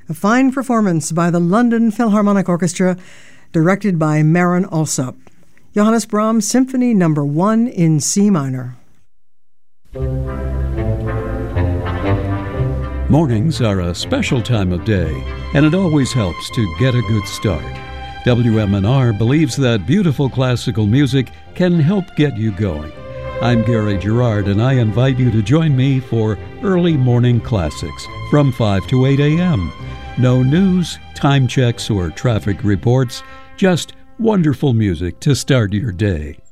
a fine performance by the London Philharmonic Orchestra, directed by Marin Alsop. Johannes Brahms Symphony No. 1 in C minor. Mornings are a special time of day, and it always helps to get a good start. WMNR believes that beautiful classical music can help get you going. I'm Gary Gerard, and I invite you to join me for Early Morning Classics from 5 to 8 a.m. No news, time checks, or traffic reports, just wonderful music to start your day.